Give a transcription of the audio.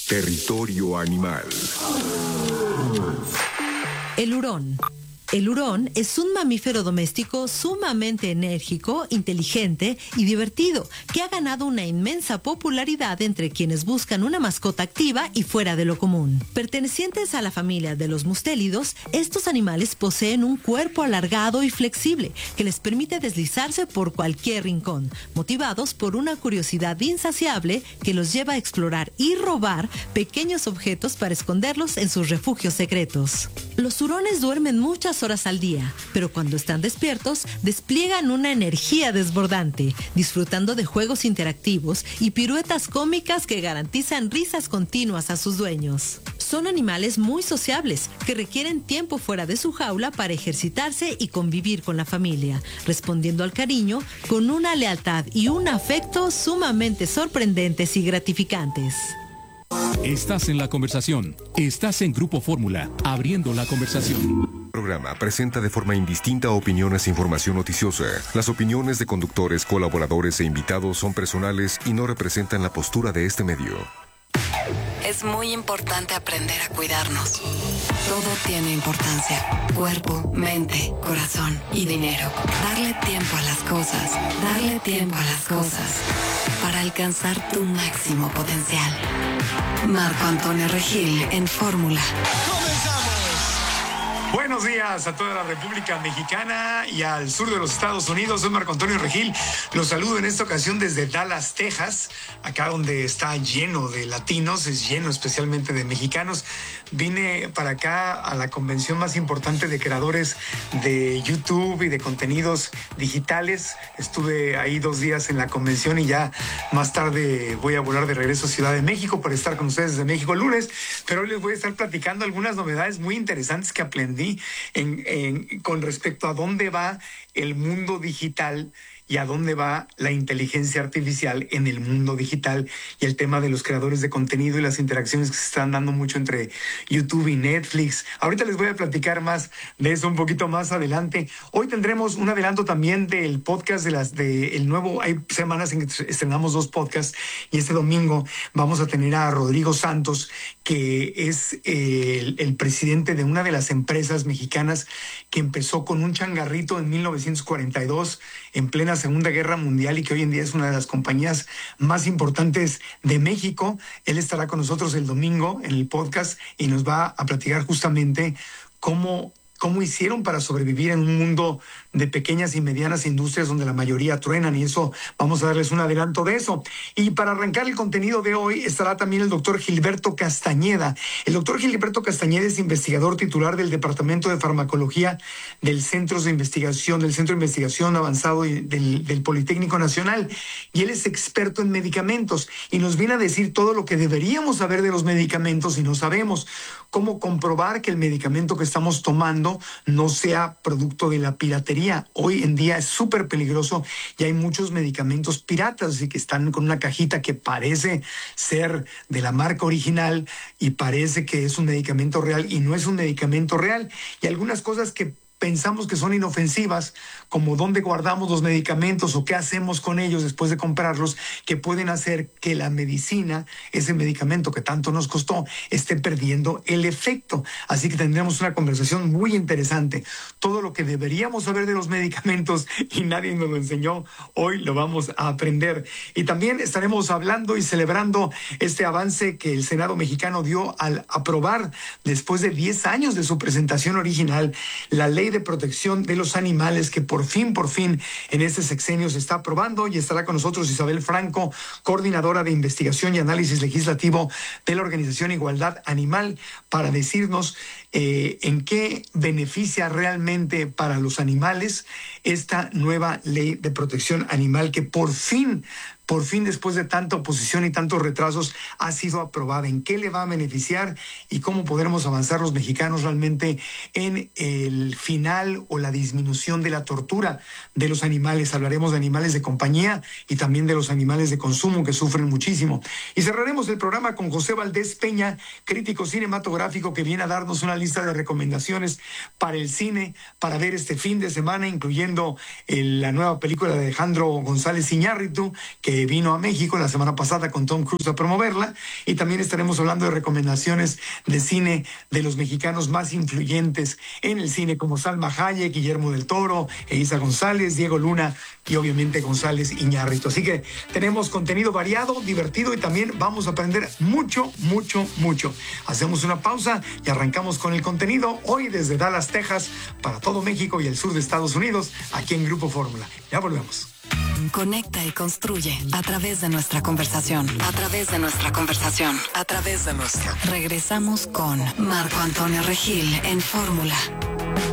Territorio Animal. El hurón. El hurón es un mamífero doméstico sumamente enérgico, inteligente y divertido, que ha ganado una inmensa popularidad entre quienes buscan una mascota activa y fuera de lo común. Pertenecientes a la familia de los mustélidos, estos animales poseen un cuerpo alargado y flexible que les permite deslizarse por cualquier rincón, motivados por una curiosidad insaciable que los lleva a explorar y robar pequeños objetos para esconderlos en sus refugios secretos. Los hurones duermen muchas horas al día, pero cuando están despiertos, despliegan una energía desbordante, disfrutando de juegos interactivos y piruetas cómicas que garantizan risas continuas a sus dueños. Son animales muy sociables, que requieren tiempo fuera de su jaula para ejercitarse y convivir con la familia, respondiendo al cariño con una lealtad y un afecto sumamente sorprendentes y gratificantes. Estás en la conversación. Estás en Grupo Fórmula, abriendo la conversación. El programa presenta de forma indistinta opiniones e información noticiosa. Las opiniones de conductores, colaboradores e invitados son personales y no representan la postura de este medio. Es muy importante aprender a cuidarnos. Todo tiene importancia. Cuerpo, mente, corazón y dinero. Darle tiempo a las cosas. Darle tiempo a las cosas. Para alcanzar tu máximo potencial. Marco Antonio Regil en Fórmula. Buenos días a toda la República Mexicana y al sur de los Estados Unidos. Soy Marco Antonio Regil. Los saludo en esta ocasión desde Dallas, Texas, acá donde está lleno de latinos, es lleno especialmente de mexicanos. Vine para acá a la convención más importante de creadores de YouTube y de contenidos digitales. Estuve ahí 2 días en la convención y ya más tarde voy a volar de regreso a Ciudad de México para estar con ustedes desde México el lunes. Pero hoy les voy a estar platicando algunas novedades muy interesantes que aprendí con respecto a dónde va el mundo digital y a dónde va la inteligencia artificial en el mundo digital y el tema de los creadores de contenido y las interacciones que se están dando mucho entre YouTube y Netflix. Ahorita les voy a platicar más de eso un poquito más adelante. Hoy tendremos un adelanto también del podcast el nuevo. Hay semanas en que estrenamos 2 podcasts y este domingo vamos a tener a Rodrigo Santos, que es el presidente de una de las empresas mexicanas que empezó con un changarrito en 1942 en plena Segunda Guerra Mundial y que hoy en día es una de las compañías más importantes de México. Él estará con nosotros el domingo en el podcast y nos va a platicar justamente cómo hicieron para sobrevivir en un mundo de pequeñas y medianas industrias donde la mayoría truenan, y eso vamos a darles un adelanto de eso. Y para arrancar el contenido de hoy estará también el doctor Gilberto Castañeda. El doctor Gilberto Castañeda es investigador titular del Departamento de Farmacología del Centro de Investigación Avanzado del Politécnico Nacional, y él es experto en medicamentos y nos viene a decir todo lo que deberíamos saber de los medicamentos y no sabemos. Cómo comprobar que el medicamento que estamos tomando no sea producto de la piratería. Hoy en día es súper peligroso y hay muchos medicamentos piratas y que están con una cajita que parece ser de la marca original y parece que es un medicamento real y no es un medicamento real. Y algunas cosas que pensamos que son inofensivas, como dónde guardamos los medicamentos o qué hacemos con ellos después de comprarlos, que pueden hacer que la medicina, ese medicamento que tanto nos costó, esté perdiendo el efecto. Así que tendremos una conversación muy interesante. Todo lo que deberíamos saber de los medicamentos y nadie nos lo enseñó, hoy lo vamos a aprender. Y también estaremos hablando y celebrando este avance que el Senado mexicano dio al aprobar, después de 10 años de su presentación original, la Ley de Protección de los Animales, que por fin en este sexenio se está aprobando. Y estará con nosotros Isabel Franco, coordinadora de investigación y análisis legislativo de la organización Igualdad Animal, para decirnos en qué beneficia realmente para los animales esta nueva Ley de Protección Animal que por fin, después de tanta oposición y tantos retrasos, ha sido aprobada. ¿En qué le va a beneficiar y cómo podremos avanzar los mexicanos realmente en el final o la disminución de la tortura de los animales? Hablaremos de animales de compañía y también de los animales de consumo, que sufren muchísimo. Y cerraremos el programa con José Valdés Peña, crítico cinematográfico, que viene a darnos una lista de recomendaciones para el cine, para ver este fin de semana, incluyendo la nueva película de Alejandro González Iñárritu, que que vino a México la semana pasada con Tom Cruise a promoverla, y también estaremos hablando de recomendaciones de cine de los mexicanos más influyentes en el cine, como Salma Hayek, Guillermo del Toro, Eiza González, Diego Luna y obviamente González Iñárritu. Así que tenemos contenido variado, divertido, y también vamos a aprender mucho, mucho, mucho. Hacemos una pausa y arrancamos con el contenido hoy desde Dallas, Texas, para todo México y el sur de Estados Unidos, aquí en Grupo Fórmula. Ya volvemos. Conecta y construye a través de nuestra conversación. A través de nuestra conversación. A través de nuestra. Regresamos con Marco Antonio Regil en Fórmula.